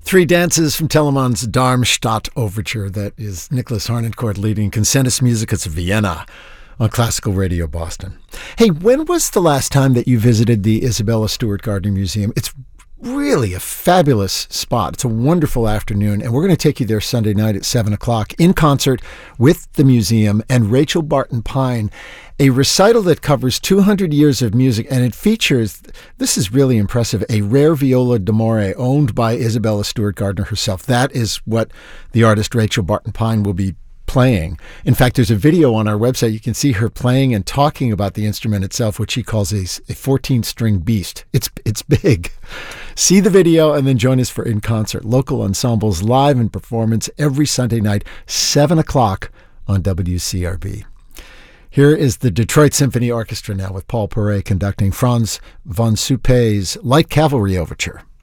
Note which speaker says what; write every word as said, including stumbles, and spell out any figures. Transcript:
Speaker 1: Three dances from Telemann's Darmstadt Overture. That is Nicholas Harnoncourt leading Consentus Musicus Vienna on Classical Radio Boston. Hey, when was the last time that you visited the Isabella Stewart Gardner Museum? It's really a fabulous spot. It's a wonderful afternoon, and we're going to take you there Sunday night at seven o'clock in concert with the museum and Rachel Barton Pine, a recital that covers two hundred years of music, and it features, this is really impressive, a rare viola d'amore owned by Isabella Stewart Gardner herself. That is what the artist Rachel Barton Pine will be playing. In fact, there's a video on our website. You can see her playing and talking about the instrument itself, which she calls a fourteen-string beast. It's it's big. See the video and then join us for In Concert. Local ensembles live in performance every Sunday night, seven o'clock on W C R B. Here is the Detroit Symphony Orchestra now with Paul Paray conducting Franz von Suppé's Light Cavalry Overture.